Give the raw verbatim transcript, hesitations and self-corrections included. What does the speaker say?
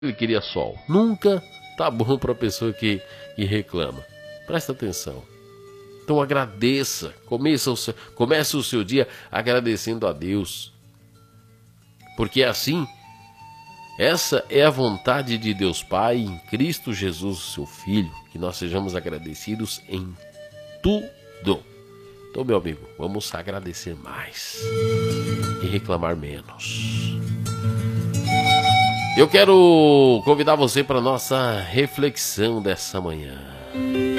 ele queria sol. Nunca tá bom para a pessoa que, que reclama. Presta atenção. Então agradeça. Comece o, seu, comece o seu dia agradecendo a Deus. Porque assim, essa é a vontade de Deus Pai em Cristo Jesus, seu Filho. Que nós sejamos agradecidos em tudo. Então, meu amigo, vamos agradecer mais e reclamar menos. Eu quero convidar você para a nossa reflexão dessa manhã.